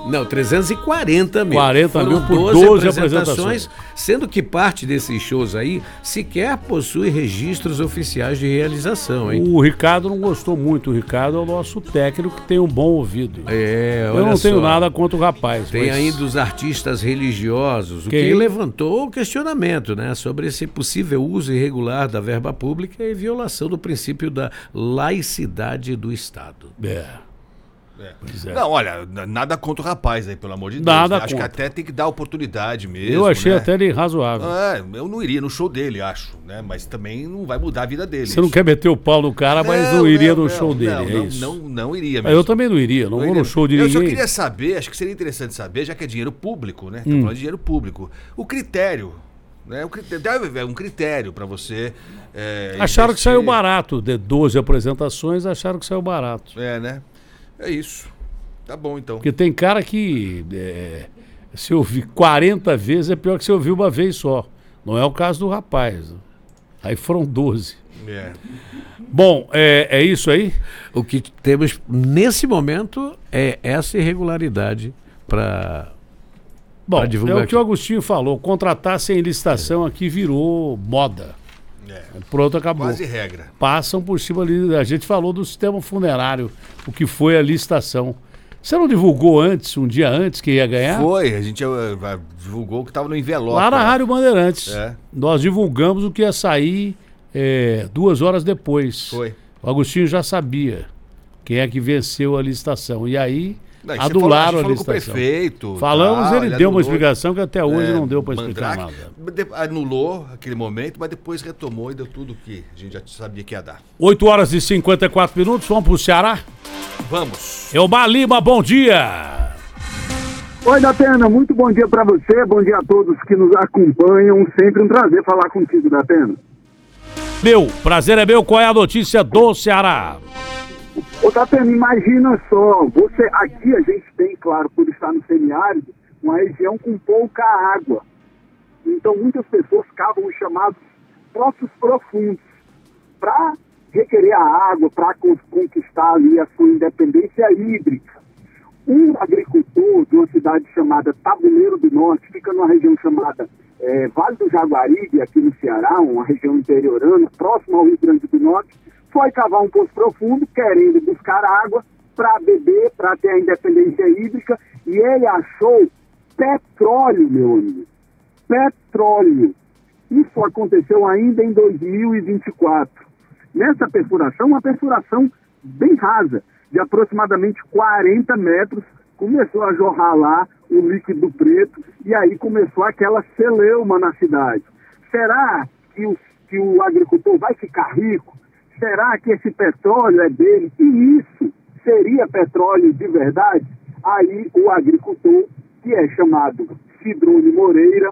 Não, 340 mil. 40 mil por 12 apresentações. Sendo que parte desses shows aí sequer possui registros oficiais de realização, hein? O Ricardo não gostou muito. O Ricardo é o nosso técnico que tem um bom ouvido. Olha Eu não tenho só. nada contra o rapaz. Tem mas... ainda os artistas religiosos, o Quem? que levantou o questionamento, né, sobre esse possível uso irregular da verba pública e violação do princípio da laicidade do Estado. Pois é. Não, olha, nada contra o rapaz aí, pelo amor de Deus. Nada Acho que contra. até tem que dar oportunidade mesmo. Eu achei né? até ele razoável. Eu não iria no show dele, acho, né? Mas também não vai mudar a vida dele. Você não quer meter o pau no cara, mas não iria no show dele, é isso. Não iria mesmo. Eu também não iria, não vou no show de Eu ninguém. só queria saber, acho que seria interessante saber, já que é dinheiro público, né? Tá falando de dinheiro público. O critério, né? Deve haver um critério para você... Acharam que investir. saiu barato, de 12 apresentações, acharam que saiu barato. Né? É isso. Tá bom, então. Porque tem cara que se ouvir 40 vezes é pior que se ouvir uma vez só. Não é o caso do rapaz. Aí foram 12. Bom, é isso aí? O que temos nesse momento é essa irregularidade para divulgar. É o que o Agostinho falou. Contratar sem licitação aqui virou moda. Pronto, acabou. Quase regra. Passam por cima ali. A gente falou do sistema funerário, o que foi a licitação. Você não divulgou antes, um dia antes, que ia ganhar? Foi, a gente divulgou que estava no envelope. Lá na Rádio Bandeirantes. É. Nós divulgamos o que ia sair 2 horas depois. Foi. O Agostinho já sabia quem é que venceu a licitação. E aí, Não, e adularam a falou com o licitação. prefeito. Falamos, ele deu uma anulou. explicação que até hoje não deu para explicar nada. Anulou aquele momento, mas depois retomou e deu tudo que a gente já sabia que ia dar. 8 horas e 54 minutos, vamos pro Ceará? Vamos. Elmar Lima, bom dia! Oi, Datena, muito bom dia para você, bom dia a todos que nos acompanham, sempre um prazer falar contigo, Datena. Meu, prazer é meu, qual é a notícia do Ceará? Ô, Datena, imagina só, aqui a gente tem, claro, por estar no semiárido, uma região com pouca água. Então muitas pessoas cavam os chamados poços profundos para requerer a água, para conquistar ali a sua independência hídrica. Um agricultor de uma cidade chamada Tabuleiro do Norte, fica numa região chamada Vale do Jaguaribe, aqui no Ceará, uma região interiorana, próxima ao Rio Grande do Norte, foi cavar um poço profundo, querendo buscar água para beber, para ter a independência hídrica, e ele achou petróleo, meu amigo. Petróleo. Isso aconteceu ainda em 2024. Nessa perfuração, uma perfuração bem rasa, de aproximadamente 40 metros, começou a jorrar lá o líquido preto, e aí começou aquela celeuma na cidade. Será que o agricultor vai ficar rico? Será que esse petróleo é dele? E isso seria petróleo de verdade? Aí o agricultor, que é chamado Cidrone Moreira,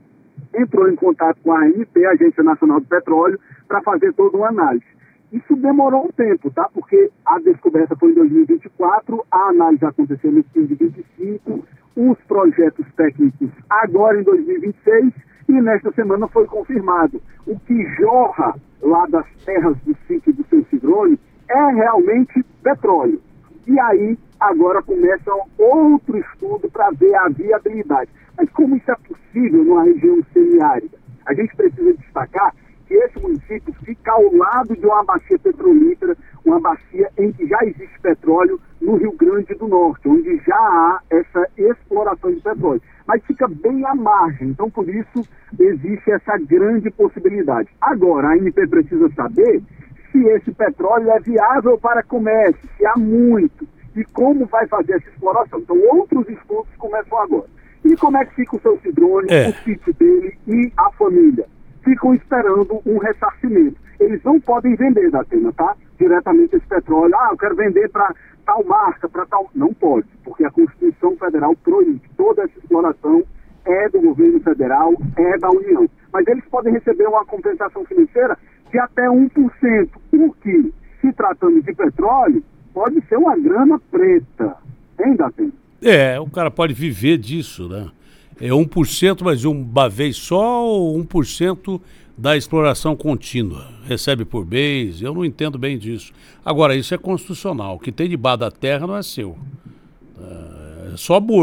entrou em contato com a ANP, Agência Nacional do Petróleo, para fazer toda uma análise. Isso demorou um tempo, tá? Porque a descoberta foi em 2024, a análise aconteceu no fim de 2025, os projetos técnicos agora em 2026, e nesta semana foi confirmado. O que jorra lá das terras do sítio do seu Cidrone é realmente petróleo. E aí, agora começa outro estudo para ver a viabilidade. Mas como isso é possível numa região semiárida? A gente precisa destacar que esse município fica ao lado de uma bacia petrolífera, uma bacia em que já existe petróleo no Rio Grande do Norte, onde já há essa exploração de petróleo. Mas fica bem à margem, então por isso existe essa grande possibilidade. Agora, a ANP precisa saber se esse petróleo é viável para comércio, se há muito, e como vai fazer essa exploração. Então outros estudos começam agora. E como é que fica o seu Cidrone, o sítio dele e a família? Ficam esperando um ressarcimento. Eles não podem vender, Datena, tá? Diretamente esse petróleo. Eu quero vender para tal marca, para tal... Não pode, porque a Constituição Federal proíbe. Toda essa exploração é do governo federal, é da União. Mas eles podem receber uma compensação financeira de até 1%, o que, se tratando de petróleo, pode ser uma grana preta. Hein, Datena? O cara pode viver disso, né? É 1%, mas uma vez só, ou 1% da exploração contínua? Recebe por mês? Eu não entendo bem disso. Agora, isso é constitucional. O que tem debaixo da terra não é seu. É só burro.